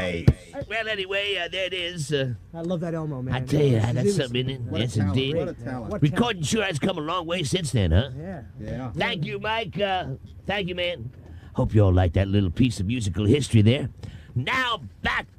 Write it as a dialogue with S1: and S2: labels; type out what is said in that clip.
S1: bass.
S2: Well, anyway, there it is.
S3: I love that Elmo, man.
S2: I tell you, that's something, isn't it?
S1: What a
S2: Yes,
S1: talent.
S2: indeed.
S1: What a talent.
S3: What
S2: Recording sure has come a long way since then, huh?
S3: Yeah.
S1: Yeah.
S2: Thank you, Mike. Thank you, man. Hope you all like that little piece of musical history there. Now back